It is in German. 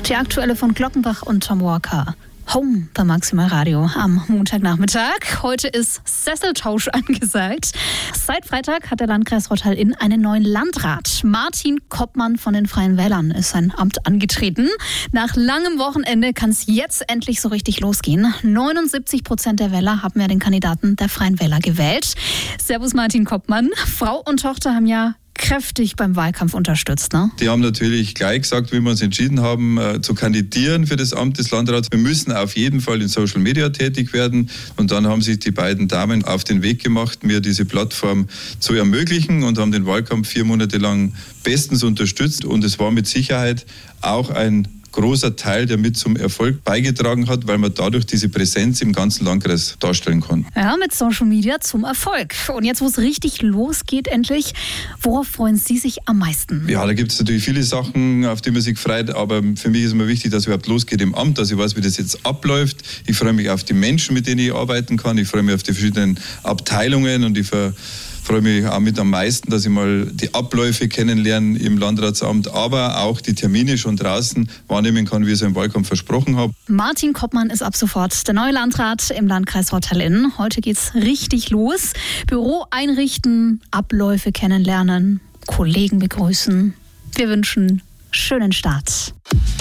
Die aktuelle von Glockenbach und Tom Walker. Home bei Maximal Radio am Montagnachmittag. Heute ist Sesseltausch angesagt. Seit Freitag hat der Landkreis Rottal-Inn einen neuen Landrat. Martin Koppmann von den Freien Wählern ist sein Amt angetreten. Nach langem Wochenende kann es jetzt endlich so richtig losgehen. 79% der Wähler haben ja den Kandidaten der Freien Wähler gewählt. Servus Martin Koppmann. Frau und Tochter haben ja kräftig beim Wahlkampf unterstützt, ne? Die haben natürlich gleich gesagt, wie wir uns entschieden haben, zu kandidieren für das Amt des Landrats. Wir müssen auf jeden Fall in Social Media tätig werden. Und dann haben sich die beiden Damen auf den Weg gemacht, mir diese Plattform zu ermöglichen und haben den Wahlkampf 4 Monate lang bestens unterstützt. Und es war mit Sicherheit auch ein großer Teil, der mit zum Erfolg beigetragen hat, weil man dadurch diese Präsenz im ganzen Landkreis darstellen kann. Ja, mit Social Media zum Erfolg. Und jetzt, wo es richtig losgeht endlich, worauf freuen Sie sich am meisten? Ja, da gibt es natürlich viele Sachen, auf die man sich freut, aber für mich ist immer wichtig, dass es überhaupt losgeht im Amt, dass ich weiß, wie das jetzt abläuft. Ich freue mich auf die Menschen, mit denen ich arbeiten kann. Ich freue mich auf die verschiedenen Abteilungen und ich freue mich auch mit am meisten, dass ich mal die Abläufe kennenlerne im Landratsamt, aber auch die Termine schon draußen wahrnehmen kann, wie ich es im Wahlkampf versprochen habe. Martin Koppmann ist ab sofort der neue Landrat im Landkreis Rottal-Inn. Heute geht's richtig los. Büro einrichten, Abläufe kennenlernen, Kollegen begrüßen. Wir wünschen schönen Start.